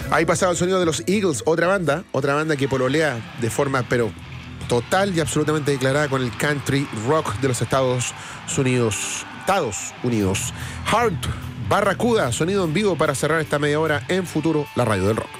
Ahí pasaba el sonido de los Eagles, otra banda que pololea de forma pero total y absolutamente declarada con el country rock de los Estados Unidos. Heart, Barracuda, sonido en vivo para cerrar esta media hora en Futuro, la radio del rock.